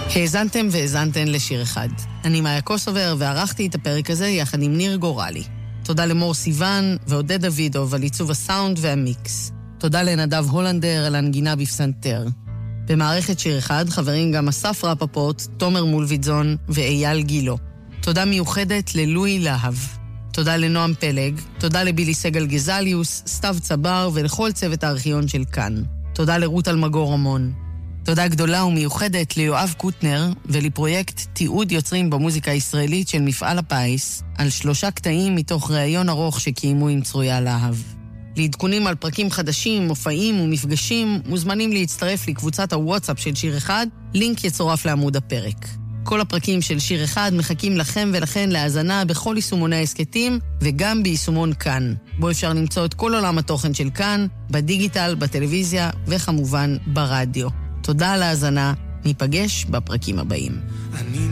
האזנתם והאזנתן לשיר אחד. אני מאיה קוסובר וערכתי את הפרק הזה יחד עם ניר גורלי. תודה למור סיוון ועודד דוידוב על עיצוב הסאונד והמיקס. תודה לנדב הולנדר על הנגינה בפסנתר. במערכת שיר אחד חברים גם אסף רפפורט, תומר מולביטזון ואייל גילו. תודה מיוחדת ללואי להב. תודה לנועם פלג, תודה לבילי סגל גזליוס, סתיו צבר ולכל צוות הארכיון של כאן. תודה לרות אלמגור רמון. תודה גדולה ומיוחדת ליואב קוטנר ולפרויקט תיעוד יוצרים במוזיקה הישראלית של מפעל הפיס על 3 קטעים מתוך ראיון ארוך שקיימו עם צרויה להב. לעדכונים על פרקים חדשים, מופעים ומפגשים מוזמנים להצטרף לקבוצת הוואטסאפ של שיר אחד, לינק יצורף לעמוד הפרק. כל הפרקים של שיר אחד מחכים לכם ולכן להאזנה בכל יישומוני העסקתים וגם ביישומון כאן, בו אפשר למצוא את כל עולם התוכן של כאן, בדיגיטל, בטלוויזיה וכמובן ברדיו. תודה על ההאזנה, ניפגש בפרקים הבאים.